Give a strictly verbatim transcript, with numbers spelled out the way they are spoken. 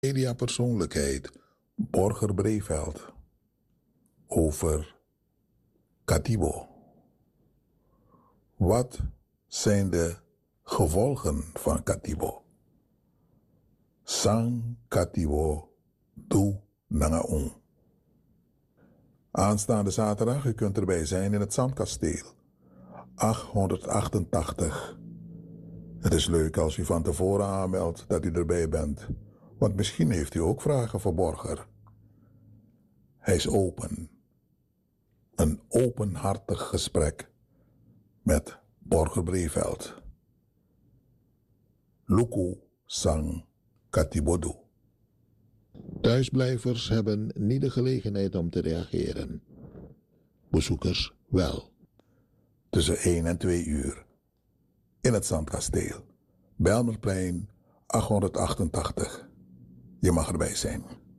Mediapersoonlijkheid Borger Breveld over Katibo. Wat zijn de gevolgen van Katibo? Sang Katibo du Nangaung. Aanstaande zaterdag, u kunt erbij zijn in het Zandkasteel. achthonderdachtentachtig. Het is leuk als u van tevoren aanmeldt dat u erbij bent, want misschien heeft u ook vragen voor Borger. Hij is open. Een openhartig gesprek met Borger Breveld. Luku Sang Katibodu. Thuisblijvers hebben niet de gelegenheid om te reageren. Bezoekers wel. Tussen één en twee uur. In het Zandkasteel. Bijlmerplein achthonderdachtentachtig. Je mag erbij zijn.